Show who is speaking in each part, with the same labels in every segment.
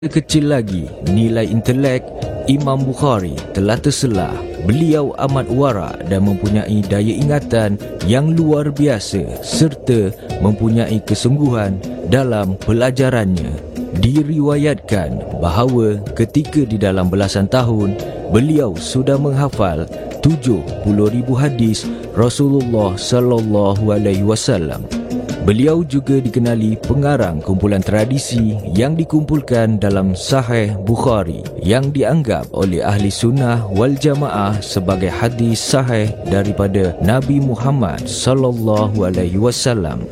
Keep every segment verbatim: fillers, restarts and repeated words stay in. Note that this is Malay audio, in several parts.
Speaker 1: Kecil lagi, nilai intelek Imam Bukhari telah terselah. Beliau amat warak dan mempunyai daya ingatan yang luar biasa serta mempunyai kesungguhan dalam pelajarannya. Diriwayatkan bahawa ketika di dalam belasan tahun, beliau sudah menghafal tujuh puluh ribu hadis Rasulullah sallallahu alaihi wasallam. Beliau juga dikenali pengarang kumpulan tradisi yang dikumpulkan dalam Sahih Bukhari yang dianggap oleh ahli sunnah wal jamaah sebagai hadis sahih daripada Nabi Muhammad sallallahu alaihi wasallam.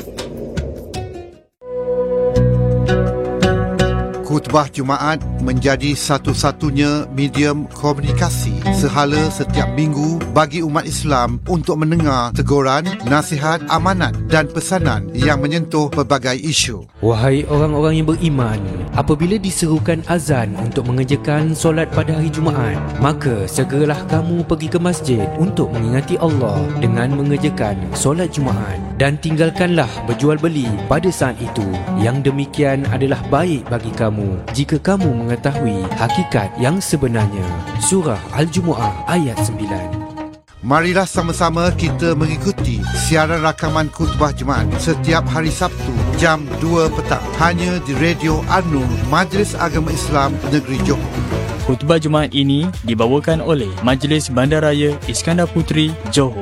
Speaker 2: Khutbah Jumaat menjadi satu-satunya medium komunikasi sehala setiap minggu bagi umat Islam untuk mendengar teguran, nasihat, amanat dan pesanan yang menyentuh pelbagai isu.
Speaker 3: Wahai orang-orang yang beriman, apabila diserukan azan untuk mengerjakan solat pada hari Jumaat, maka segeralah kamu pergi ke masjid untuk mengingati Allah dengan mengerjakan solat Jumaat, dan tinggalkanlah berjual beli pada saat itu. Yang demikian adalah baik bagi kamu jika kamu mengetahui hakikat yang sebenarnya. Surah Al-Jumu'ah ayat sembilan.
Speaker 2: Marilah sama-sama kita mengikuti siaran rakaman khutbah Jumaat setiap hari Sabtu jam dua petang hanya di Radio An-Nur Majlis Agama Islam Negeri Johor.
Speaker 4: Khutbah Jumaat ini dibawakan oleh Majlis Bandaraya Iskandar Puteri, Johor.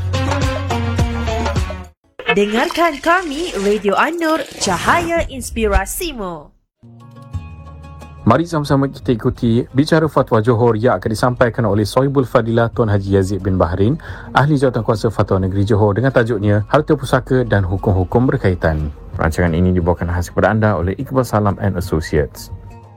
Speaker 5: Dengarkan kami Radio An-Nur, Cahaya Inspirasimu.
Speaker 6: Mari sama-sama kita ikuti Bicara Fatwa Johor yang akan disampaikan oleh Sohibul Fadilah Tuan Haji Yazid bin Bahrin, Ahli Jawatankuasa Fatwa Negeri Johor, dengan tajuknya Harta Pusaka dan Hukum-Hukum Berkaitan. Rancangan ini dibawakan khas kepada anda oleh Iqbal Salam and Associates.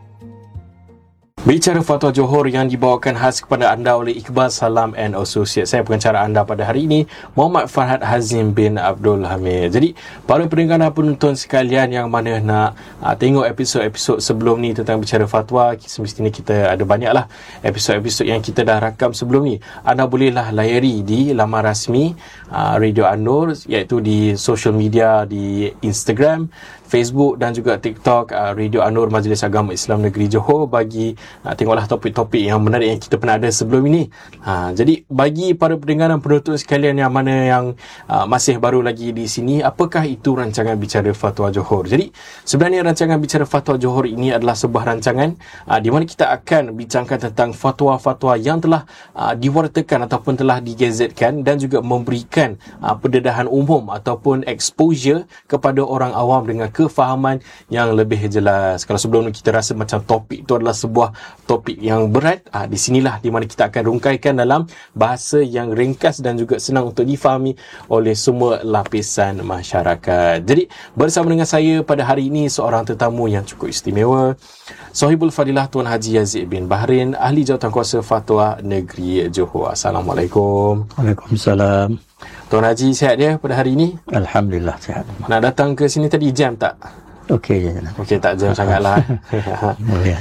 Speaker 6: Bicara Fatwa Johor yang dibawakan khas kepada anda oleh Iqbal Salam and Associates. Saya pengacara anda pada hari ini, Muhammad Farhad Hazim bin Abdul Hamid. Jadi, para pendengar dan penonton sekalian yang mana nak uh, tengok episod-episod sebelum ni tentang Bicara Fatwa, semestinya kita ada banyaklah episod-episod yang kita dah rakam sebelum ni. Anda bolehlah layari di laman rasmi uh, Radio An-Nur, iaitu di social media, di Instagram, Facebook dan juga TikTok uh, Radio An-Nur Majlis Agama Islam Negeri Johor, bagi uh, tengoklah topik-topik yang menarik yang kita pernah ada sebelum ini. Uh, jadi bagi para pendengar dan penonton sekalian yang mana yang uh, masih baru lagi di sini, apakah itu rancangan Bicara Fatwa Johor? Jadi sebenarnya rancangan Bicara Fatwa Johor ini adalah sebuah rancangan uh, di mana kita akan bincangkan tentang fatwa-fatwa yang telah uh, diwartakan ataupun telah digazetkan dan juga memberikan uh, pendedahan umum ataupun exposure kepada orang awam dengan kefahaman yang lebih jelas. Kalau sebelum ni kita rasa macam topik itu adalah sebuah topik yang berat, ah, di sinilah di mana kita akan rungkaikan dalam bahasa yang ringkas dan juga senang untuk difahami oleh semua lapisan masyarakat. Jadi bersama dengan saya pada hari ini seorang tetamu yang cukup istimewa, Sohibul Fadilah Tuan Haji Yazid bin Bahrin, Ahli Jawatankuasa Fatwa Negeri Johor. Assalamualaikum.
Speaker 7: Waalaikumsalam.
Speaker 6: Tuan Haji sihat dia pada hari ini?
Speaker 7: Alhamdulillah sihat.
Speaker 6: Nak datang ke sini tadi jam tak?
Speaker 7: Okey je.
Speaker 6: Okey, tak jam sangatlah.
Speaker 7: Boleh.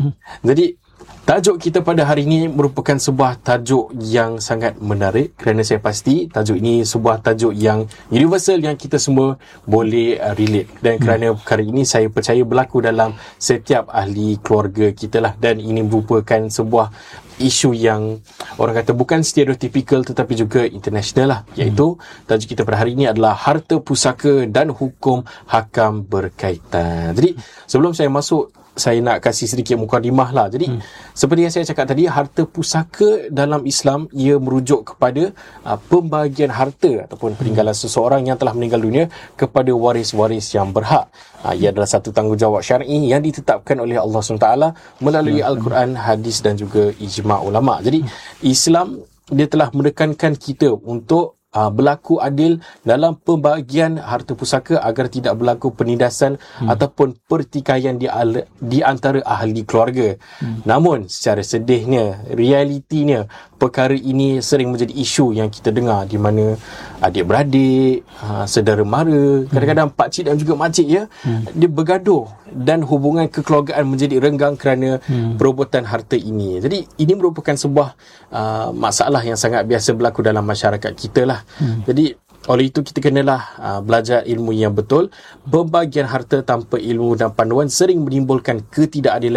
Speaker 6: Jadi tajuk kita pada hari ini merupakan sebuah tajuk yang sangat menarik, kerana saya pasti tajuk ini sebuah tajuk yang universal yang kita semua boleh uh, relate, dan kerana perkara ini saya percaya berlaku dalam setiap ahli keluarga kita lah, dan ini merupakan sebuah isu yang orang kata bukan stereotypical tetapi juga international lah, iaitu tajuk kita pada hari ini adalah Harta Pusaka dan Hukum Hakam Berkaitan. Jadi sebelum saya masuk, saya nak kasih sedikit mukadimah lah. Jadi hmm. seperti yang saya cakap tadi, harta pusaka dalam Islam ia merujuk kepada uh, pembahagian harta ataupun peninggalan hmm. seseorang yang telah meninggal dunia kepada waris-waris yang berhak. Uh, ia adalah satu tanggungjawab syar'i yang ditetapkan oleh Allah subhanahu wa taala melalui hmm. Al-Quran, hadis dan juga ijma' ulama'. Jadi hmm. Islam dia telah menekankan kita untuk Uh, berlaku adil dalam pembahagian harta pusaka agar tidak berlaku penindasan hmm. ataupun pertikaian di, al- di antara ahli keluarga. Hmm. Namun secara sedihnya, realitinya, perkara ini sering menjadi isu yang kita dengar, di mana adik-beradik, uh, saudara mara, kadang-kadang pakcik dan juga makcik ya, hmm. dia bergaduh dan hubungan kekeluargaan menjadi renggang kerana hmm. perobotan harta ini. Jadi ini merupakan sebuah uh, masalah yang sangat biasa berlaku dalam masyarakat kita lah. Hmm. Jadi Oleh itu kita kenalah uh, belajar ilmu yang betul. Pembagian harta tanpa ilmu dan panduan sering menimbulkan ketidakadilan